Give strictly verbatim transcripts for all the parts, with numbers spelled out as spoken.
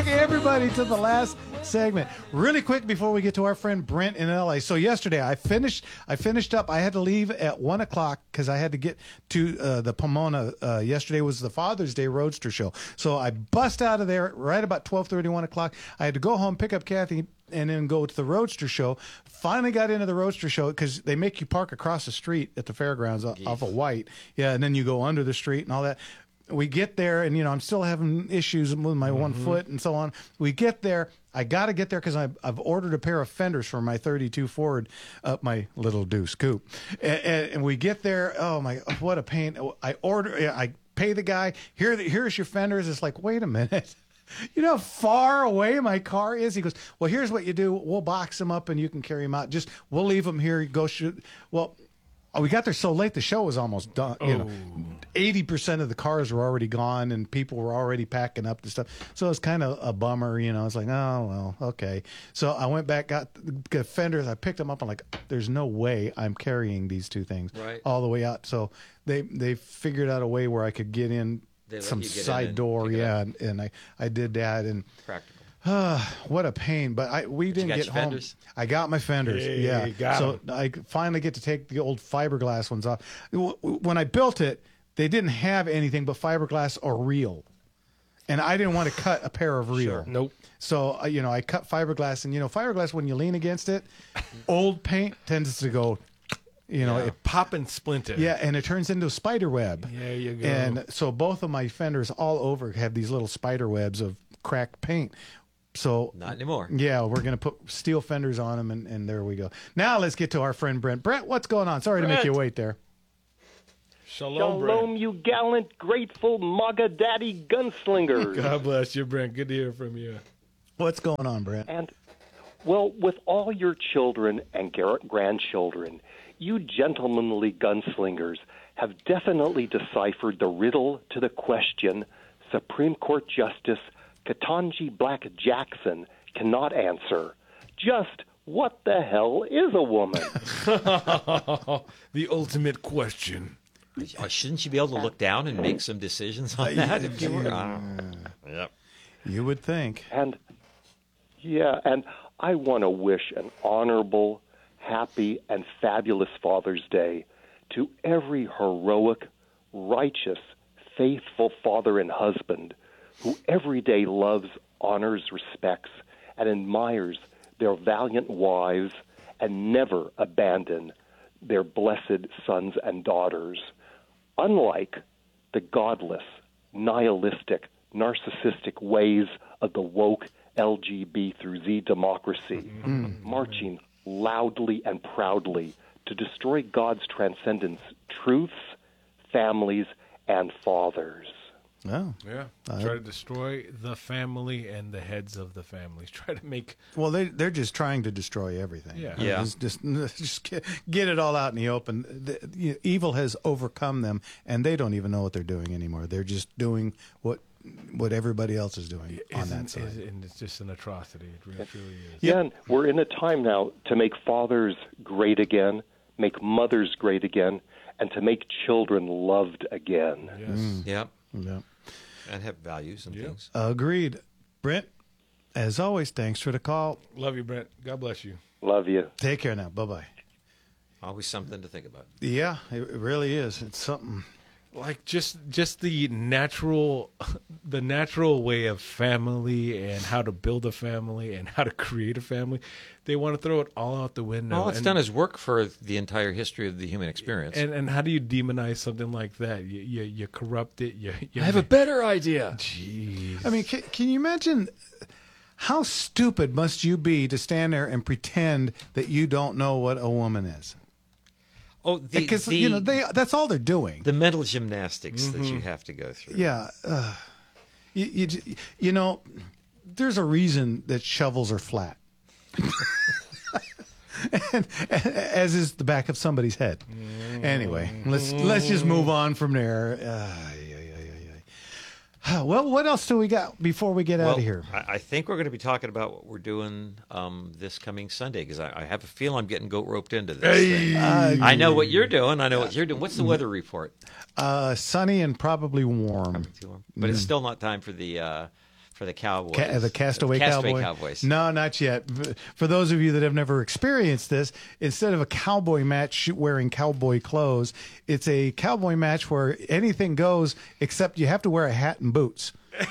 back, everybody, to the last segment. Really quick before we get to our friend Brent in L A. So yesterday I finished I finished up. I had to leave at one o'clock because I had to get to uh, the Pomona. Uh, yesterday was the Father's Day Roadster Show. So I bust out of there right about twelve thirty, one o'clock. I had to go home, pick up Kathy, and then go to the Roadster Show. Finally got into the Roadster Show because they make you park across the street at the fairgrounds off of White. Yeah, and then you go under the street and all that. We get there, and, you know, I'm still having issues with my mm-hmm. one foot and so on. We get there. I got to get there because I've, I've ordered a pair of fenders for my thirty-two Ford, uh, my little Deuce Coupe. And, and, and we get there. Oh, my, what a pain. I order, I pay the guy. Here, here's your fenders. It's like, wait a minute. You know how far away my car is? He goes, well, here's what you do. We'll box them up, and you can carry them out. Just, we'll leave them here. Go shoot. Well, we got there so late, the show was almost done. You know, eighty percent of the cars were already gone, and people were already packing up the stuff. So it was kind of a bummer, you know. It's like, oh, well, okay. So I went back, got the fenders. I picked them up. I'm like, there's no way I'm carrying these two things right. all the way out. So they they figured out a way where I could get in some side in door. Yeah, and, and I, I did that. And practical. Uh, what a pain, but I we but didn't get home. Fenders? I got my fenders, hey, yeah. Got so them. I finally get to take the old fiberglass ones off. When I built it, they didn't have anything but fiberglass or reel, and I didn't want to cut a pair of reel. Sure. Nope. So uh, you know, I cut fiberglass, and you know, fiberglass when you lean against it, old paint tends to go. You know, yeah. it pop and splinter. Yeah, and it turns into a spider web. There you go. And so both of my fenders all over have these little spider webs of cracked paint. So not anymore. Yeah, we're going to put steel fenders on them, and, and there we go. Now let's get to our friend Brent. Brent, what's going on? Sorry Brent. to make you wait there. Shalom, Shalom, Brent. you gallant, grateful MAGA daddy gunslingers. God bless you, Brent. Good to hear from you. What's going on, Brent? And, well, with all your children and grandchildren, you gentlemanly gunslingers have definitely deciphered the riddle to the question Supreme Court Justice Ketanji Black Jackson cannot answer. Just what the hell is a woman? The ultimate question. Shouldn't you be able to look down and make some decisions on that? If you were, I don't know. Yep. You would think. And, yeah, and I want to wish an honorable, happy, and fabulous Father's Day to every heroic, righteous, faithful father and husband who every day loves, honors, respects, and admires their valiant wives and never abandon their blessed sons and daughters. Unlike the godless, nihilistic, narcissistic ways of the woke L G B through Z democracy, mm-hmm. marching loudly and proudly to destroy God's transcendence, truths, families, and fathers. Oh. Yeah. Uh, Try to destroy the family and the heads of the families. Try to make... Well, they, they're just trying to destroy everything. Yeah. yeah. Just, just, just get, get it all out in the open. The, you know, evil has overcome them, and they don't even know what they're doing anymore. They're just doing what what everybody else is doing on Isn't- that side. is- And it's just an atrocity. It really, truly is. Yeah, and we're in a time now to make fathers great again, make mothers great again, and to make children loved again. Yes. Mm. Yep. Yeah. And have values and Yep. things. Agreed. Brent, as always, thanks for the call. Love you, Brent. God bless you. Love you. Take care now. Bye-bye. Always something to think about. Yeah, it really is. It's something. Like just just the natural the natural way of family and how to build a family and how to create a family. They want to throw it all out the window. All it's and, done is work for the entire history of the human experience. and and how do you demonize something like that? You you, you corrupt it. You, you I have a better idea. Jeez. I mean, can, can you imagine how stupid must you be to stand there and pretend that you don't know what a woman is? Oh, the, Because the, you know they that's all they're doing. the mental gymnastics that Mm-hmm. you have to go through. Yeah, uh, you, you you know, there's a reason that shovels are flat, and, as is the back of somebody's head. Anyway, let's let's just move on from there. Uh, yeah, yeah, yeah, yeah. Well, what else do we got before we get Well, out of here? I, I think we're going to be talking about what we're doing um, this coming Sunday because I, I have a feel I'm getting goat roped into this. thing. Uh, I know what you're doing. I know what you're doing. What's the weather report? uh, sunny and probably warm. Too warm. But it's still not time for the uh, for the Cowboys. Ca- the Castaway, Castaway Cowboy. Cowboys. No, not yet. For those of you that have never experienced this, instead of a cowboy match wearing cowboy clothes, it's a cowboy match where anything goes except you have to wear a hat and boots.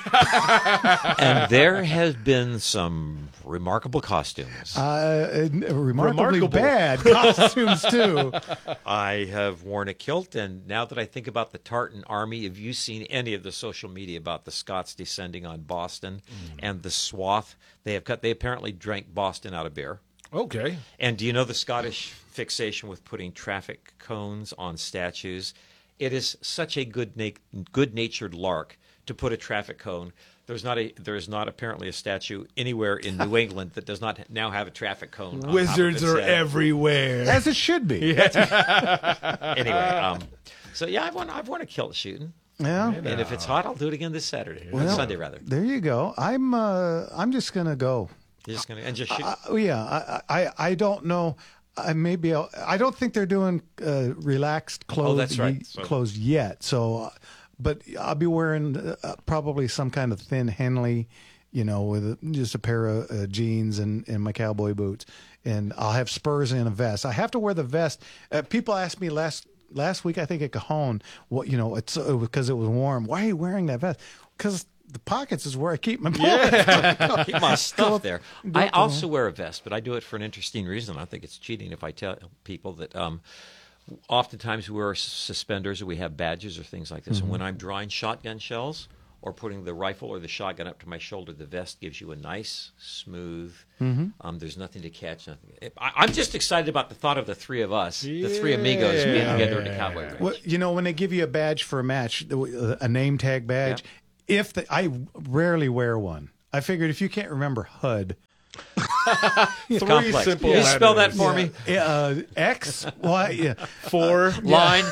And there has been some remarkable costumes. Uh, and remarkably Remarkable. bad costumes too. I have worn a kilt, and now that I think about the Tartan Army, have you seen any of the social media about the Scots descending on Boston and the swath they have cut? They apparently drank Boston out of beer. Okay. And do you know the Scottish fixation with putting traffic cones on statues? It is such a good na- good-natured lark to put a traffic cone. There's not a there is not apparently a statue anywhere in New England that does not now have a traffic cone. on Wizards top of are its head. everywhere. As it should be. Anyway, um, so yeah, I've won I've won a kilt shooting, Yeah. and if it's hot, I'll do it again this Saturday, or Well, Sunday rather. There you go. I'm uh, I'm just gonna go. You're just gonna and just shoot. Uh, yeah, I, I I don't know. I maybe I'll, I don't think they're doing uh, relaxed clothes. Oh, that's right. So- Clothes yet. So, uh, but I'll be wearing uh, probably some kind of thin Henley, you know, with just a pair of uh, jeans and, and my cowboy boots, and I'll have spurs and a vest. I have to wear the vest. Uh, people asked me last last week, I think at Cajon, what you know, it's uh, because it was warm. Why are you wearing that vest? Because the pockets is where I keep my bullets. Keep my stuff there. I also wear a vest, but I do it for an interesting reason. I think it's cheating if I tell people that um, oftentimes we wear suspenders or we have badges or things like this. Mm-hmm. And when I'm drawing shotgun shells or putting the rifle or the shotgun up to my shoulder, the vest gives you a nice, smooth, Mm-hmm. um, there's nothing to catch. Nothing. I, I'm just excited about the thought of the three of us, the three amigos being together at a cowboy ranch. Well, you know, when they give you a badge for a match, a name tag badge, if the, I rarely wear one. I figured if you can't remember H U D, Three Complex. simple Can you spell that letters. for me? uh, X, Y, yeah, Four. Line.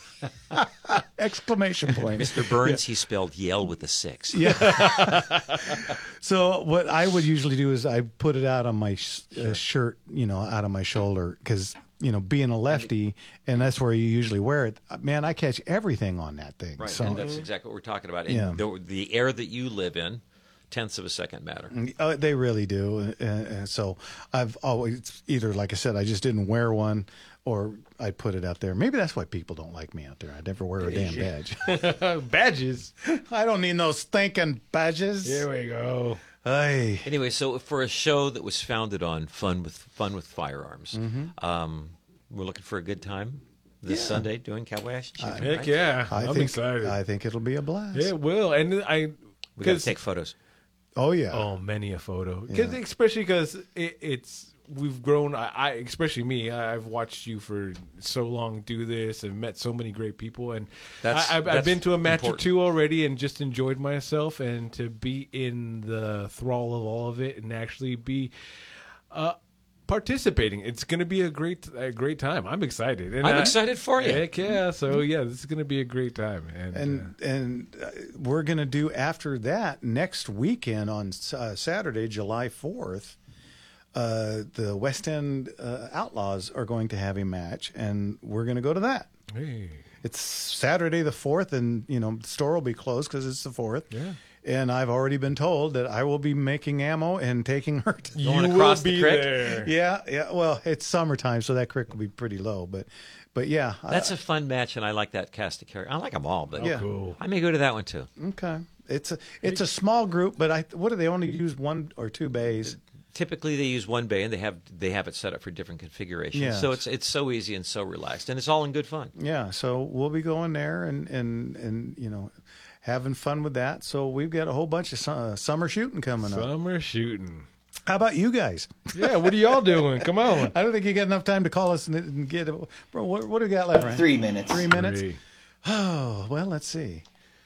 exclamation point. Mister Burns, he spelled Yale with a six. So what I would usually do is I put it out on my sh- uh, shirt, you know, out on my shoulder, because you know, being a lefty, and that's where you usually wear it. Man, I catch everything on that thing. Right, So and that's exactly what we're talking about. And Yeah. the, the air that you live in, tenths of a second matter. uh, they really do. Uh, uh, so I've always either, like I said, I just didn't wear one, or I put it out there. Maybe that's why people don't like me out there. I never wear a damn badge. Badges. I don't need no stinking badges. There we go. Hey. Anyway, so for a show that was founded on fun with fun with firearms, Mm-hmm. um, we're looking for a good time this Sunday doing cowboy action shooting. Heck right? yeah. I I'm think, excited. I think it'll be a blast. Yeah, it will. And I. We got to 'cause- take photos. Oh yeah. Oh, many a photo. 'Cause- especially because it, it's we've grown. I, I especially me. I, I've watched you for so long do this and met so many great people. And That's- I, I've, I've that's been to a match important. or two already and just enjoyed myself. And to be in the thrall of all of it and actually be uh, participating, it's going to be a great a great time. I'm excited. And I'm I- excited for you. Heck yeah! So yeah, this is going to be a great time. And, and and uh, we're gonna do after that next weekend on uh, Saturday, July fourth. Uh, the West End uh, Outlaws are going to have a match, and we're going to go to that. uh, hey, It's Saturday the fourth, and you know the store will be closed because it's the fourth. Yeah. And I've already been told that I will be making ammo and taking her. To, Going you across will the be creek? there. yeah, yeah. Well, it's summertime, so that creek will be pretty low. But, but yeah, That's a fun match, and I like that cast of characters. I like them all, but Yeah. Cool. I may go to that one too. okay. It's a it's a small group, but I what do they only use one or two bays? Typically, they use one bay, and they have they have it set up for different configurations. Yes. So it's it's so easy and so relaxed, and it's all in good fun. Yeah, so we'll be going there and and and you know having fun with that. So we've got a whole bunch of su- uh, summer shooting coming up. Summer shooting. How about you guys? Yeah, what are y'all doing? Come on. I don't think you got enough time to call us and, and get it. Bro, what, what do we got left? Ryan? Three minutes. Three minutes. Three. Oh well, let's see.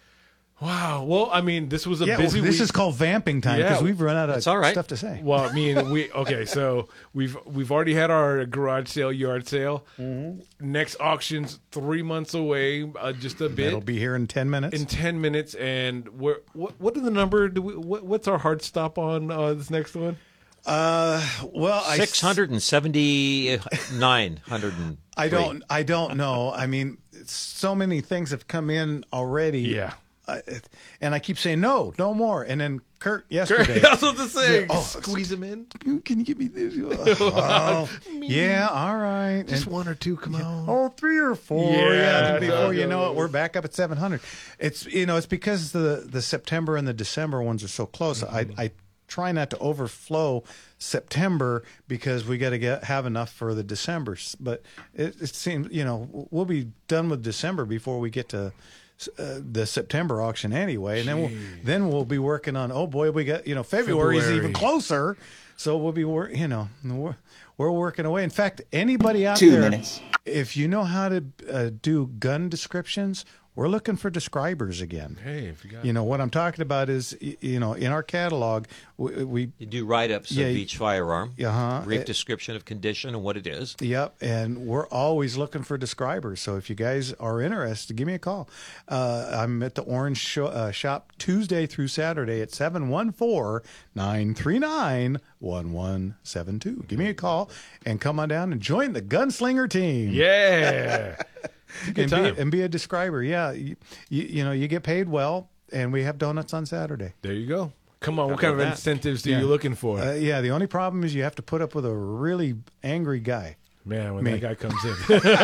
Wow. Well, I mean, this was a Yeah, busy well, this week. is called vamping time Yeah. because we've run out of That's all right. stuff to say. Well, I mean, we okay. So we've we've already had our garage sale, yard sale. Mm-hmm. Next auction's three months away, uh, just a bit. It'll be here in ten minutes. in ten minutes, and we're what? What are the number? Do we? What, what's our hard stop on uh, this next one? uh, well, I Six hundred and seventy nine hundred and. I don't. I don't know. I mean, so many things have come in already. Yeah. Uh, and I keep saying no, no more, and then Kurt yesterday. That's what to say. Oh, Squeeze him in. Can you give me this? Oh, yeah, all right. Just And- one or two. Come on. Oh, three or four. Yeah, Yeah. and before you that know it, goes. we're back up at seven hundred. It's you know, it's because the the September and the December ones are so close. Mm-hmm. I I try not to overflow September because we got to get have enough for the Decembers. But it, it seems you know we'll be done with December before we get to. Uh, the September auction anyway, and then we'll then we'll be working on. Oh boy, we got you know February is February. even closer, so we'll be wor- you know we're, we're working away. In fact, anybody out Two there, minutes. if you know how to uh, do gun descriptions, we're looking for describers again. Hey, if you got You know what I'm talking about is y- you know in our catalog we, we You do write-ups Yeah, of each firearm, uh-huh. brief It- description of condition and what it is. Yep, and we're always looking for describers. So if you guys are interested, give me a call. Uh, I'm at the Orange Sho uh, Shop Tuesday through Saturday at seven one four, nine three nine, one one seven two. Give me a call and come on down and join the Gunslinger team. yeah. Good and, time. be, and be a describer. Yeah, you, you, you know, you get paid well, and we have donuts on Saturday. There you go. Come on. What How kind of about that? incentives are Yeah. you looking for? Uh, yeah, the only problem is you have to put up with a really angry guy. Man, when me. that guy comes in.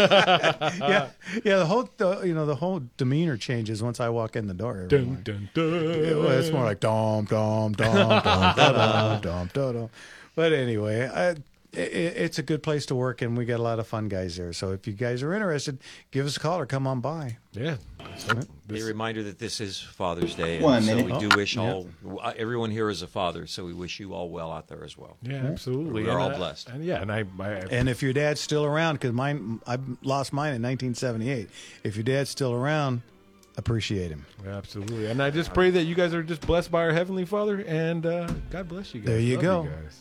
yeah, yeah. The whole, the, you know, the whole demeanor changes once I walk in the door. every dun, morning. dun, dun. Yeah, well, it's more like dom dom dom dom dom dom dom dom. But anyway, I, it, it's a good place to work, and we got a lot of fun guys there. So if you guys are interested, give us a call or come on by. Yeah. So A this- reminder that this is Father's Day, and One so minute. we do Oh, wish yeah. all uh, everyone here is a father, so we wish you all well out there as well. yeah, absolutely. We're And, all uh, blessed. And yeah, and I, I And if your dad's still around, because mine, I lost mine in nineteen seventy-eight. If your dad's still around, appreciate him. absolutely. And I just pray that you guys are just blessed by our Heavenly Father, and uh, God bless you guys. There you Love go. guys.